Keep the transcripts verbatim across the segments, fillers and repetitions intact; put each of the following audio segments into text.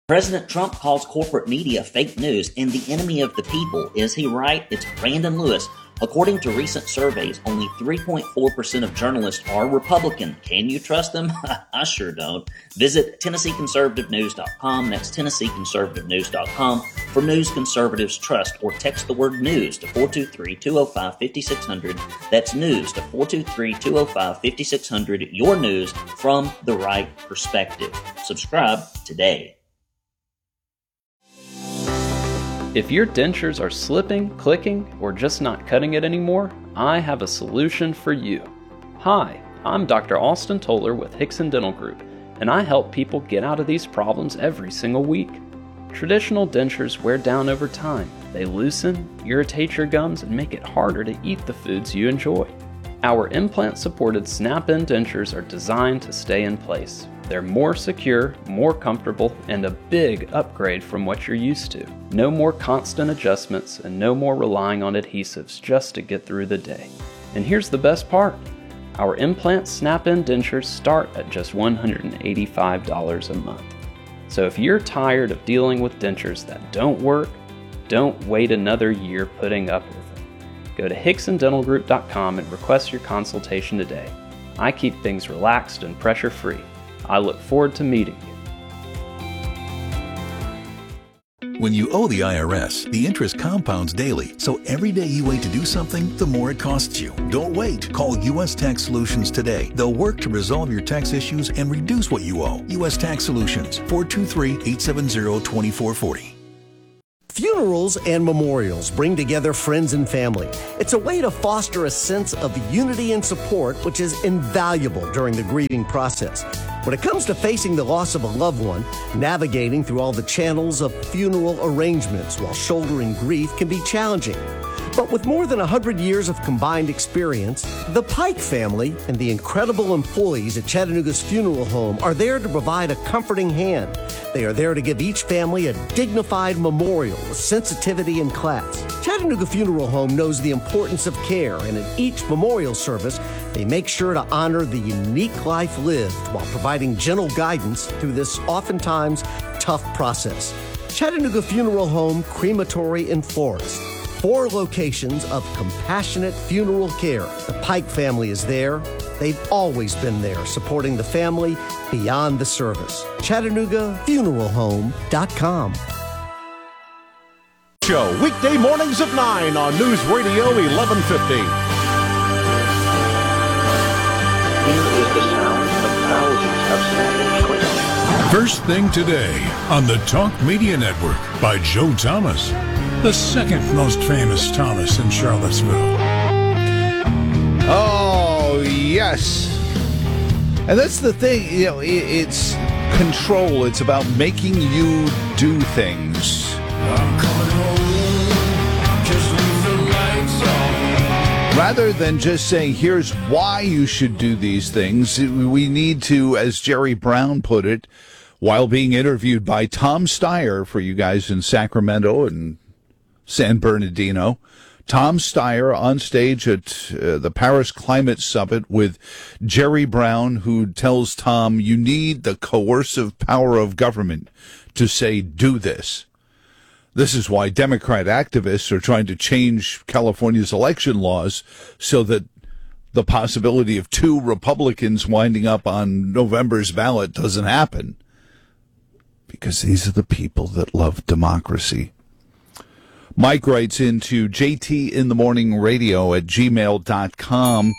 President Trump calls corporate media fake news and the enemy of the people. Is he right? It's Brandon Lewis. According to recent surveys, only three point four percent of journalists are Republican. Can you trust them? I sure don't. Visit Tennessee Conservative News dot com. That's Tennessee Conservative News dot com for news conservatives trust, or text the word news to four two three, two oh five, five six zero zero. That's news to four two three, two oh five, five six zero zero. Your news from the right perspective. Subscribe today. If your dentures are slipping, clicking, or just not cutting it anymore, I have a solution for you. Hi, I'm Doctor Austin Toller with Hickson Dental Group, and I help people get out of these problems every single week. Traditional dentures wear down over time. They loosen, irritate your gums, and make it harder to eat the foods you enjoy. Our implant-supported snap-in dentures are designed to stay in place. They're more secure, more comfortable, and a big upgrade from what you're used to. No more constant adjustments and no more relying on adhesives just to get through the day. And here's the best part. Our implant snap-in dentures start at just one hundred eighty-five dollars a month. So if you're tired of dealing with dentures that don't work, don't wait another year putting up with them. Go to Hickson Dental Group dot com and request your consultation today. I keep things relaxed and pressure-free. I look forward to meeting you. When you owe the I R S, the interest compounds daily, so every day you wait to do something, the more it costs you. Don't wait. Call U S Tax Solutions today. They'll work to resolve your tax issues and reduce what you owe. U S Tax Solutions, four two three, eight seven zero, two four four zero. Funerals and memorials bring together friends and family. It's a way to foster a sense of unity and support, which is invaluable during the grieving process. When it comes to facing the loss of a loved one, navigating through all the channels of funeral arrangements while shouldering grief can be challenging. But with more than one hundred years of combined experience, the Pike family and the incredible employees at Chattanooga's funeral home are there to provide a comforting hand. They are there to give each family a dignified memorial with sensitivity and class. Chattanooga Funeral Home knows the importance of care, and in each memorial service, they make sure to honor the unique life lived while providing gentle guidance through this oftentimes tough process. Chattanooga Funeral Home, Crematory, and Florist. Four locations of compassionate funeral care. The Pike family is there. They've always been there, supporting the family beyond the service. Chattanooga Funeral Home dot com. Show weekday mornings at nine on News Radio eleven fifty. Here is the sound of thousands of snapping twins. First thing today on the Talk Media Network by Joe Thomas, the second most famous Thomas in Charlottesville. Oh, yes. And that's the thing, you know, it, it's control. It's about making you do things. I'm coming home, just leave the lights on. Rather than just saying, here's why you should do these things, we need to, as Jerry Brown put it, while being interviewed by Tom Steyer for you guys in Sacramento and San Bernardino, Tom Steyer on stage at uh, the Paris Climate Summit with Jerry Brown, who tells Tom, you need the coercive power of government to say, do this. This is why Democrat activists are trying to change California's election laws so that the possibility of two Republicans winding up on November's ballot doesn't happen. Because these are the people that love democracy. Mike writes into J T in the morning radio at gmail dot com.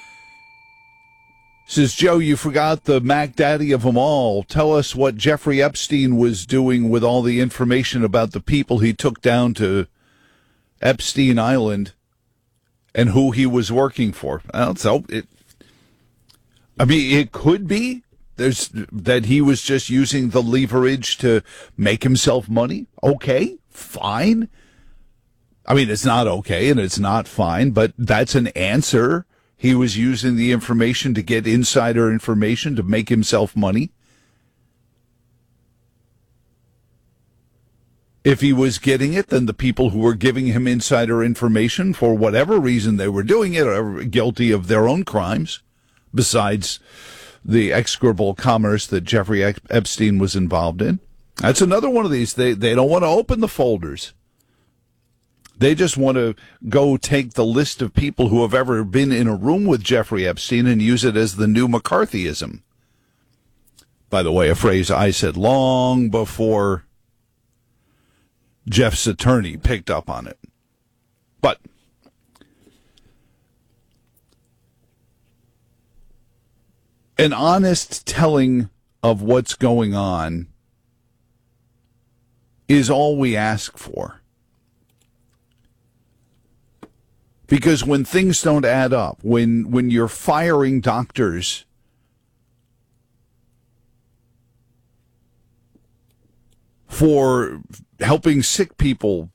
Says, Joe, you forgot the Mac Daddy of them all. Tell us what Jeffrey Epstein was doing with all the information about the people he took down to Epstein Island and who he was working for. Well, so it, I mean, it could be there's that he was just using the leverage to make himself money. Okay, fine. I mean, it's not okay and it's not fine, but that's an answer. He was using the information to get insider information to make himself money. If he was getting it, then the people who were giving him insider information, for whatever reason they were doing it, are guilty of their own crimes, besides the execrable commerce that Jeffrey Epstein was involved in. That's another one of these. They they don't want to open the folders. They just want to go take the list of people who have ever been in a room with Jeffrey Epstein and use it as the new McCarthyism. By the way, a phrase I said long before Jeff's attorney picked up on it. But an honest telling of what's going on is all we ask for. Because when things don't add up, when when you're firing doctors for helping sick people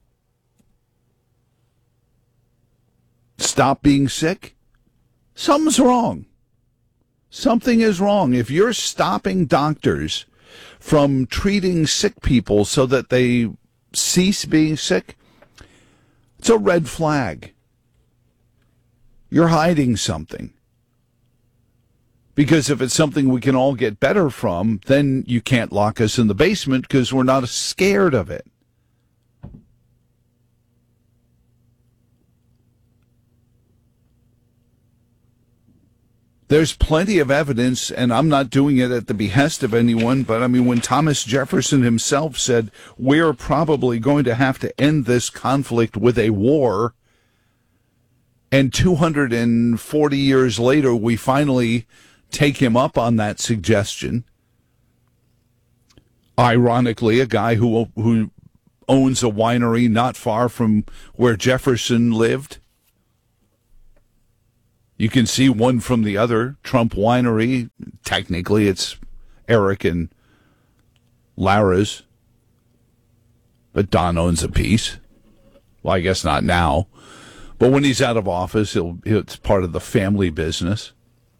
stop being sick, something's wrong. Something is wrong. If you're stopping doctors from treating sick people so that they cease being sick, it's a red flag. You're hiding something. Because if it's something we can all get better from, then you can't lock us in the basement because we're not scared of it. There's plenty of evidence, and I'm not doing it at the behest of anyone, but I mean, when Thomas Jefferson himself said, we're probably going to have to end this conflict with a war, and two hundred forty years later, we finally take him up on that suggestion. Ironically, a guy who who owns a winery not far from where Jefferson lived. You can see one from the other, Trump Winery. Technically, it's Eric and Lara's. But Don owns a piece. Well, I guess not now. But when he's out of office, he'll, it's part of the family business.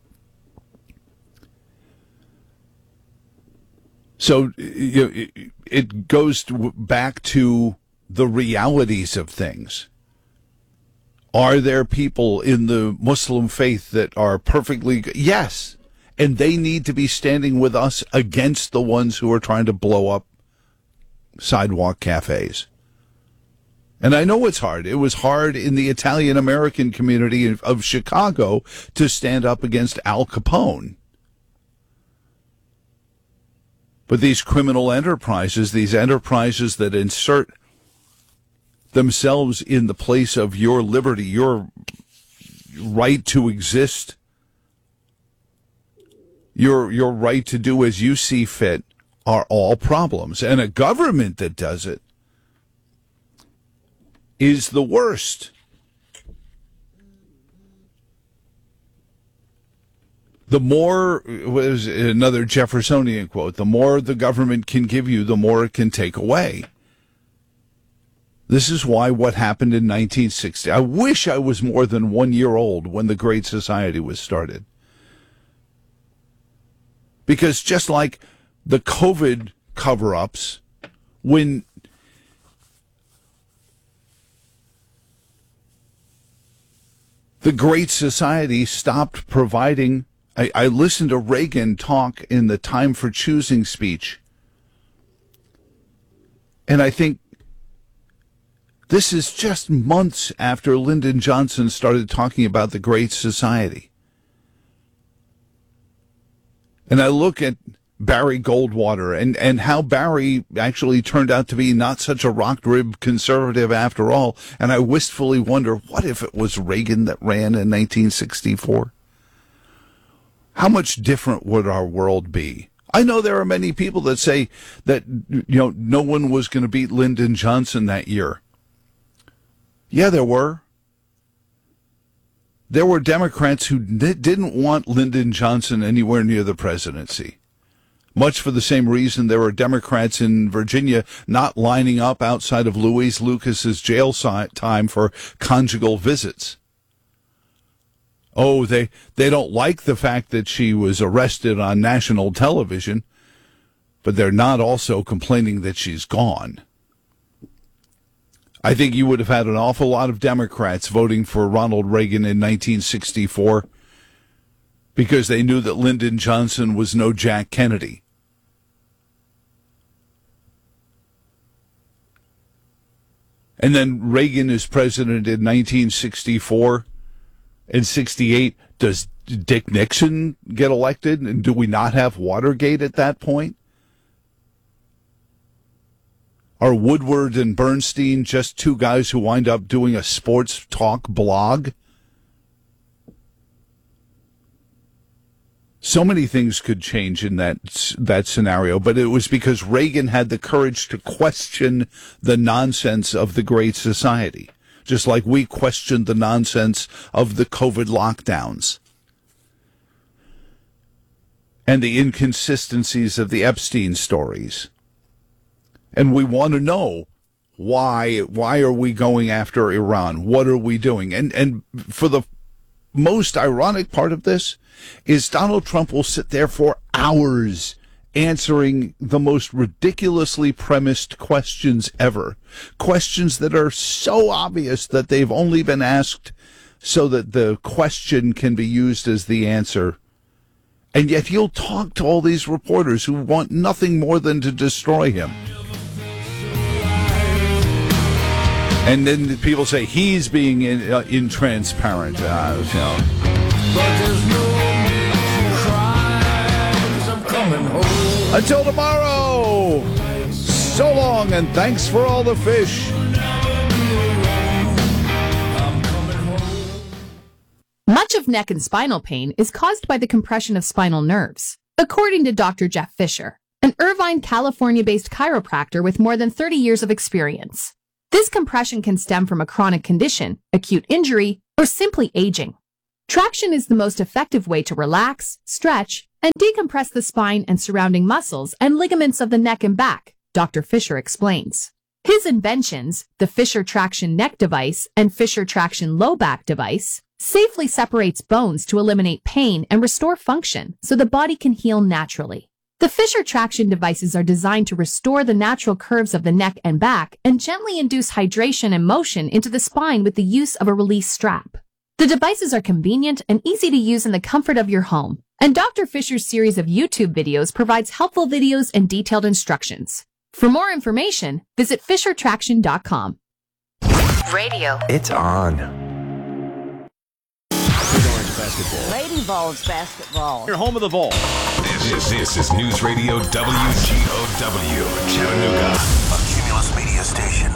So it goes back to the realities of things. Are there people in the Muslim faith that are perfectly... Yes, and they need to be standing with us against the ones who are trying to blow up sidewalk cafes. And I know it's hard. It was hard in the Italian-American community of Chicago to stand up against Al Capone. But these criminal enterprises, these enterprises that insert themselves in the place of your liberty, your right to exist, your your right to do as you see fit, are all problems. And a government that does it is the worst. The more, was another Jeffersonian quote, the more the government can give you, the more it can take away. This is why what happened in nineteen sixty, I wish I was more than one year old when the Great Society was started. Because just like the COVID cover-ups, when the Great Society stopped providing... I, I listened to Reagan talk in the Time for Choosing speech, and I think this is just months after Lyndon Johnson started talking about the Great Society. And I look at Barry Goldwater and, and how Barry actually turned out to be not such a rock-ribbed conservative after all, and I wistfully wonder, what if it was Reagan that ran in nineteen sixty-four? How much different would our world be? I know there are many people that say that, you know, no one was going to beat Lyndon Johnson that year. Yeah, there were. There were Democrats who didn't want Lyndon Johnson anywhere near the presidency. Much for the same reason there were Democrats in Virginia not lining up outside of Louise Lucas's jail time for conjugal visits. Oh, they, they don't like the fact that she was arrested on national television, but they're not also complaining that she's gone. I think you would have had an awful lot of Democrats voting for Ronald Reagan in nineteen sixty-four because they knew that Lyndon Johnson was no Jack Kennedy. And then Reagan is president in nineteen sixty-four and sixty-eight. Does Dick Nixon get elected? And do we not have Watergate at that point? Are Woodward and Bernstein just two guys who wind up doing a sports talk blog? So many things could change in that that scenario, but it was because Reagan had the courage to question the nonsense of the Great Society, just like we questioned the nonsense of the COVID lockdowns and the inconsistencies of the Epstein stories. And we want to know why why are we going after Iran? What are we doing? And and for the most ironic part of this is Donald Trump will sit there for hours answering the most ridiculously premised questions ever. Questions that are so obvious that they've only been asked so that the question can be used as the answer. And yet he'll talk to all these reporters who want nothing more than to destroy him. And then people say he's being in, uh, intransparent. Uh, you know. But there's no need to cry, 'cause I'm coming home. Until tomorrow, so long and thanks for all the fish. Much of neck and spinal pain is caused by the compression of spinal nerves, according to Doctor Jeff Fisher, an Irvine, California-based chiropractor with more than thirty years of experience. This compression can stem from a chronic condition, acute injury, or simply aging. Traction is the most effective way to relax, stretch, and decompress the spine and surrounding muscles and ligaments of the neck and back, Doctor Fisher explains. His inventions, the Fisher Traction Neck Device and Fisher Traction Low Back Device, safely separates bones to eliminate pain and restore function so the body can heal naturally. The Fisher Traction devices are designed to restore the natural curves of the neck and back and gently induce hydration and motion into the spine with the use of a release strap. The devices are convenient and easy to use in the comfort of your home, and Doctor Fisher's series of YouTube videos provides helpful videos and detailed instructions. For more information, visit fisher traction dot com. Radio. It's on. Basketball. Lady Vols basketball. Your home of the Vols. This, this is News Radio W G O W, Chattanooga, a Cumulus media station.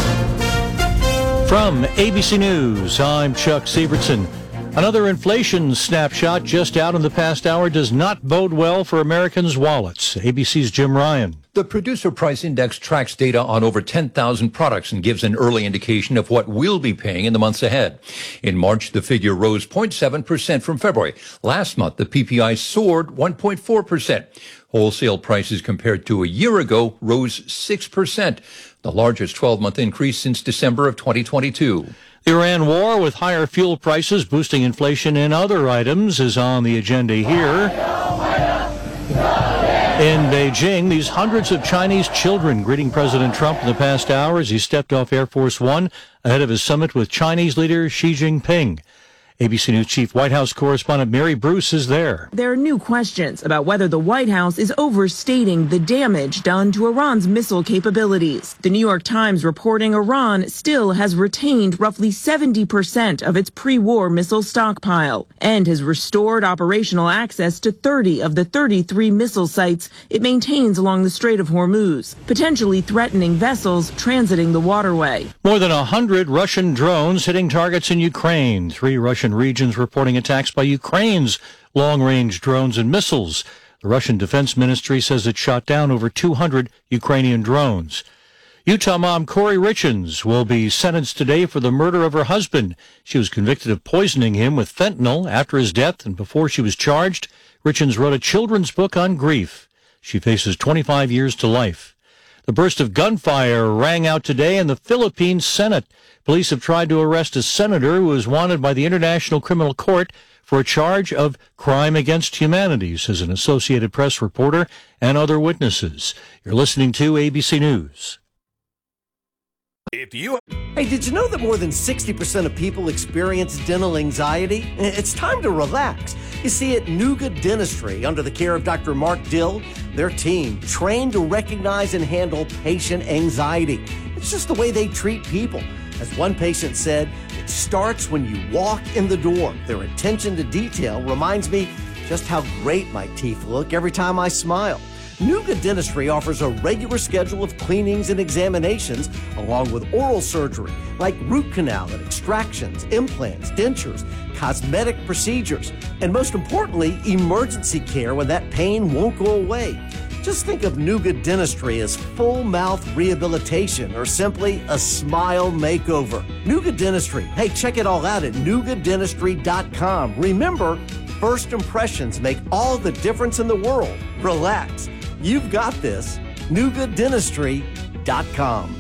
From A B C News, I'm Chuck Sievertson. Another inflation snapshot just out in the past hour does not bode well for Americans' wallets. A B C's Jim Ryan. The Producer Price Index tracks data on over ten thousand products and gives an early indication of what we'll be paying in the months ahead. In March, the figure rose zero point seven percent from February. Last month, the P P I soared one point four percent. Wholesale prices compared to a year ago rose six percent, the largest twelve-month increase since December of twenty twenty-two. The Iran war, with higher fuel prices boosting inflation in other items, is on the agenda here. In Beijing, these hundreds of Chinese children greeting President Trump in the past hour as he stepped off Air Force One ahead of his summit with Chinese leader Xi Jinping. A B C News Chief White House correspondent Mary Bruce is there. There are new questions about whether the White House is overstating the damage done to Iran's missile capabilities. The New York Times reporting Iran still has retained roughly seventy percent of its pre-war missile stockpile and has restored operational access to thirty of the thirty-three missile sites it maintains along the Strait of Hormuz, potentially threatening vessels transiting the waterway. More than one hundred Russian drones hitting targets in Ukraine. Three Russian regions reporting attacks by Ukraine's long-range drones and missiles. The Russian Defense Ministry says it shot down over two hundred Ukrainian drones. Utah mom Corey Richens will be sentenced today for the murder of her husband. She was convicted of poisoning him with fentanyl after his death, and before she was charged, Richens wrote a children's book on grief. She faces twenty-five years to life. The burst of gunfire rang out today in the Philippine Senate. Police have tried to arrest a senator who is wanted by the International Criminal Court for a charge of crime against humanity, says an Associated Press reporter and other witnesses. You're listening to A B C News. If you Hey, did you know that more than sixty percent of people experience dental anxiety? It's time to relax. You see, at Nuga Dentistry, under the care of Doctor Mark Dill, their team trained to recognize and handle patient anxiety. It's just the way they treat people. As one patient said, it starts when you walk in the door. Their attention to detail reminds me just how great my teeth look every time I smile. Nuga Dentistry offers a regular schedule of cleanings and examinations, along with oral surgery, like root canal and extractions, implants, dentures, cosmetic procedures, and most importantly, emergency care when that pain won't go away. Just think of Nuga Dentistry as full mouth rehabilitation or simply a smile makeover. Nuga Dentistry. Hey, check it all out at nuga dentistry dot com. Remember, first impressions make all the difference in the world. Relax. You've got this. nuga dentistry dot com.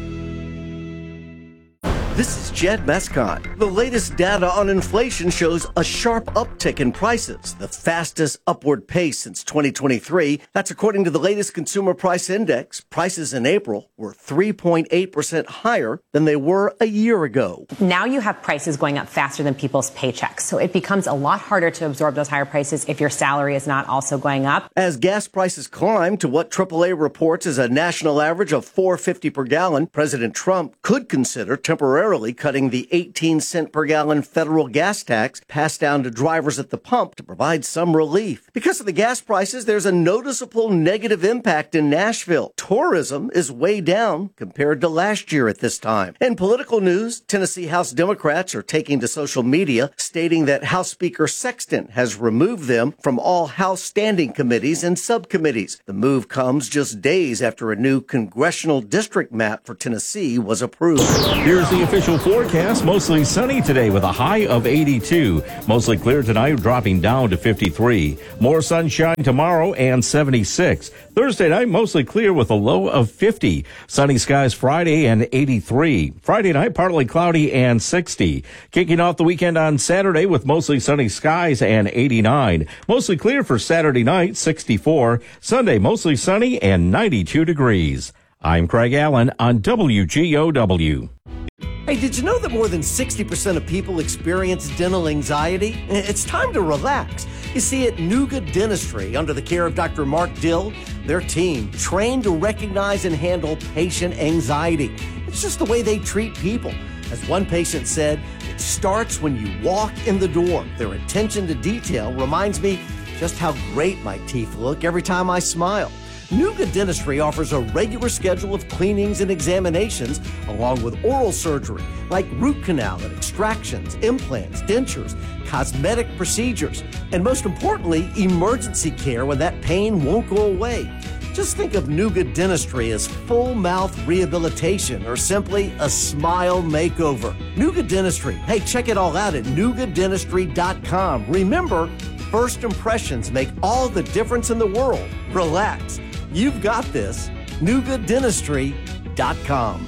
This is Jed Mescott. The latest data on inflation shows a sharp uptick in prices, the fastest upward pace since twenty twenty-three. That's according to the latest Consumer Price Index. Prices in April were three point eight percent higher than they were a year ago. Now you have prices going up faster than people's paychecks, so it becomes a lot harder to absorb those higher prices if your salary is not also going up. As gas prices climb to what triple A reports is a national average of four dollars and fifty cents per gallon, President Trump could consider temporarily cutting the eighteen cent per gallon federal gas tax passed down to drivers at the pump to provide some relief. Because of the gas prices, there's a noticeable negative impact in Nashville. Tourism is way down compared to last year at this time. In political news, Tennessee House Democrats are taking to social media stating that House Speaker Sexton has removed them from all House standing committees and subcommittees. The move comes just days after a new congressional district map for Tennessee was approved. Here's the official forecast. Mostly sunny today with a high of eighty-two. Mostly clear tonight, dropping down to fifty-three. More sunshine tomorrow and seventy-six. Thursday night, mostly clear with a low of fifty. Sunny skies Friday and eighty-three. Friday night, partly cloudy and sixty. Kicking off the weekend on Saturday with mostly sunny skies and eighty-nine. Mostly clear for Saturday night, sixty-four. Sunday, mostly sunny and ninety-two degrees. I'm Craig Allen on W G O W. Hey, did you know that more than sixty percent of people experience dental anxiety? It's time to relax. You see, at Nuga Dentistry, under the care of Doctor Mark Dill, their team trained to recognize and handle patient anxiety. It's just the way they treat people. As one patient said, it starts when you walk in the door. Their attention to detail reminds me just how great my teeth look every time I smile. Nuga Dentistry offers a regular schedule of cleanings and examinations, along with oral surgery, like root canal and extractions, implants, dentures, cosmetic procedures, and most importantly, emergency care when that pain won't go away. Just think of Nuga Dentistry as full mouth rehabilitation or simply a smile makeover. Nuga Dentistry. Hey, check it all out at nuga dentistry dot com. Remember, first impressions make all the difference in the world. Relax. You've got this. nuga dentistry dot com.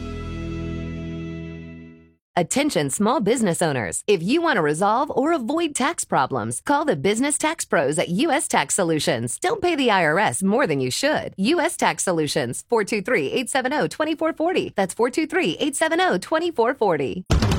Attention small business owners. If you want to resolve or avoid tax problems, call the business tax pros at U S Tax Solutions. Don't pay the I R S more than you should. U S Tax Solutions, four two three, eight seven zero, two four four zero. That's four two three, eight seven zero, two four four zero.